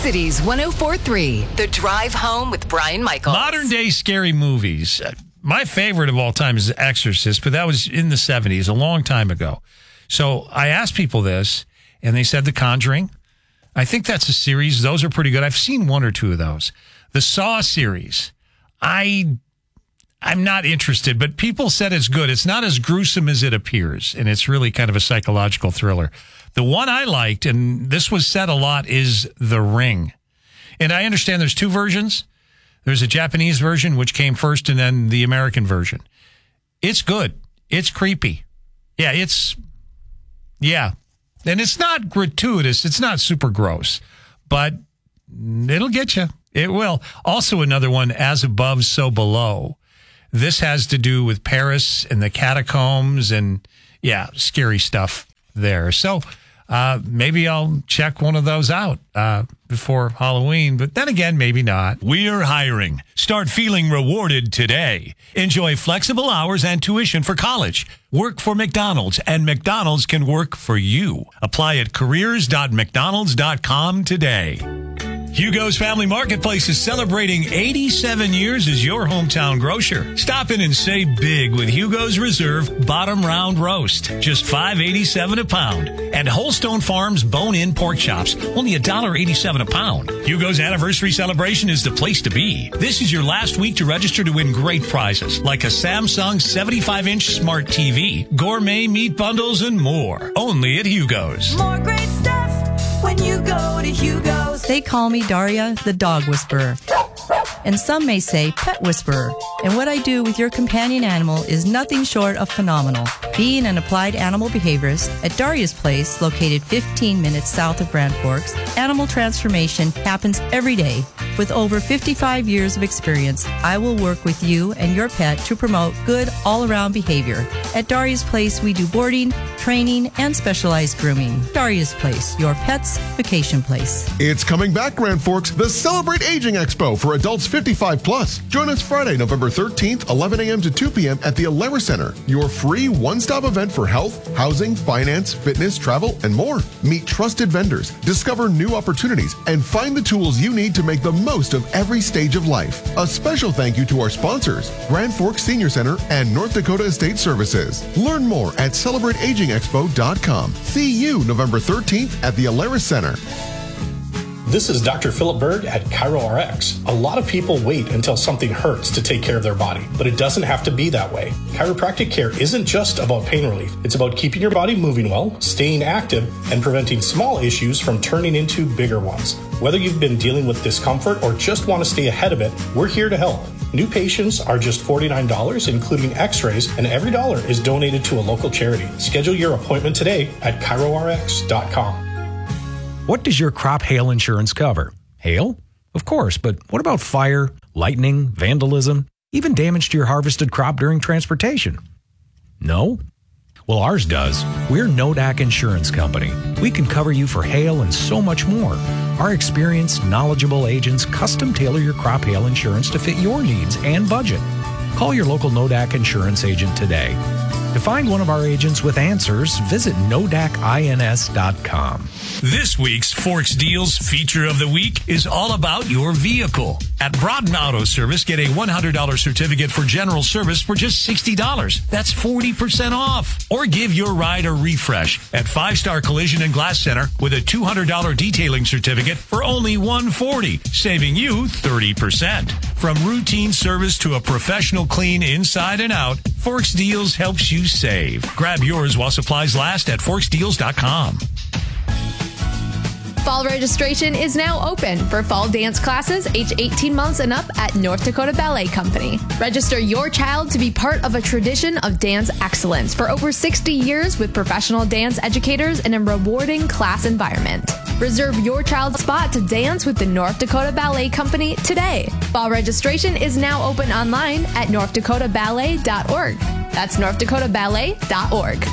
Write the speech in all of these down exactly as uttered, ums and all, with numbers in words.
Cities one oh four point three, The Drive Home with Brian Michaels. Modern day scary movies. My favorite of all time is The Exorcist, but that was in the seventies, a long time ago. So I asked people this, and they said The Conjuring. I think that's a series. Those are pretty good. I've seen one or two of those. The Saw series. I, I'm not interested, but people said it's good. It's not as gruesome as it appears, and it's really kind of a psychological thriller. The one I liked, and this was said a lot, is The Ring. And I understand there's two versions. There's a Japanese version, which came first, and then the American version. It's good. It's creepy. Yeah, it's, yeah. And it's not gratuitous. It's not super gross, but it'll get you. It will. Also another one, As Above, So Below. This has to do with Paris and the catacombs and, yeah, scary stuff there. So uh, maybe I'll check one of those out uh, before Halloween, but then again, maybe not. We're hiring. Start feeling rewarded today. Enjoy flexible hours and tuition for college. Work for McDonald's, and McDonald's can work for you. Apply at careers dot mcdonalds dot com today. Hugo's Family Marketplace is celebrating eighty-seven years as your hometown grocer. Stop in and save big with Hugo's Reserve Bottom Round Roast, just five eighty-seven a pound. And Holstone Farms Bone-In Pork Chops, only one dollar eighty-seven a pound. Hugo's anniversary celebration is the place to be. This is your last week to register to win great prizes, like a Samsung seventy-five inch smart T V, gourmet meat bundles, and more. Only at Hugo's. More great stuff when you go to Hugo's. They call me Daria, the dog whisperer. And some may say pet whisperer. And what I do with your companion animal is nothing short of phenomenal. Being an applied animal behaviorist at Daria's Place, located fifteen minutes south of Grand Forks, animal transformation happens every day. With over fifty-five years of experience, I will work with you and your pet to promote good all-around behavior. At Daria's Place, we do boarding, training, and specialized grooming. Daria's Place, your pet's vacation place. It's coming back, Grand Forks, the Celebrate Aging Expo for adults fifty-five plus. Join us Friday, November thirteenth, eleven a.m. to two p.m. at the Alara Center, your free one-stop event for health, housing, finance, fitness, travel, and more. Meet trusted vendors, discover new opportunities, and find the tools you need to make the most of every stage of life. A special thank you to our sponsors, Grand Forks Senior Center and North Dakota Estate Services. Learn more at celebrate aging expo dot com. See you November thirteenth at the Alara Center. This is Doctor Philip Berg at ChiroRx. A lot of people wait until something hurts to take care of their body, but it doesn't have to be that way. Chiropractic care isn't just about pain relief. It's about keeping your body moving well, staying active, and preventing small issues from turning into bigger ones. Whether you've been dealing with discomfort or just want to stay ahead of it, we're here to help. New patients are just forty-nine dollars, including x-rays, and every dollar is donated to a local charity. Schedule your appointment today at chiro r x dot com. What does your crop hail insurance cover? Hail? Of course, but what about fire, lightning, vandalism, even damage to your harvested crop during transportation? No? Well, ours does. We're Nodak Insurance Company. We can cover you for hail and so much more. Our experienced, knowledgeable agents custom tailor your crop hail insurance to fit your needs and budget. Call your local Nodak Insurance agent today. To find one of our agents with answers, visit nodak ins dot com. This week's Forks Deals feature of the week is all about your vehicle. At Broughton Auto Service, get a one hundred dollars certificate for general service for just sixty dollars. That's forty percent off. Or give your ride a refresh at Five Star Collision and Glass Center with a two hundred dollars detailing certificate for only one hundred forty dollars, saving you thirty percent. From routine service to a professional clean inside and out, Forks Deals helps you save. Grab yours while supplies last at forks deals dot com. Fall registration is now open for fall dance classes age eighteen months and up at North Dakota Ballet Company. Register your child to be part of a tradition of dance excellence for over sixty years with professional dance educators in a rewarding class environment. Reserve your child's spot to dance with the North Dakota Ballet Company today. Fall registration is now open online at north dakota ballet dot org. That's north dakota ballet dot org.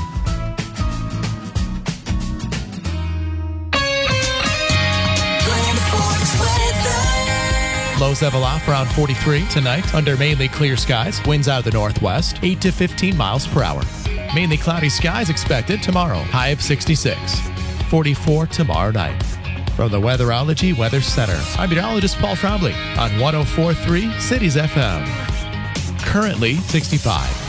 Lows level off around forty-three tonight under mainly clear skies. Winds out of the northwest, eight to fifteen miles per hour. Mainly cloudy skies expected tomorrow. High of sixty-six. forty-four tomorrow night. From the Weatherology Weather Center, I'm meteorologist Paul Trombley on one oh four point three Cities F M. Currently sixty-five.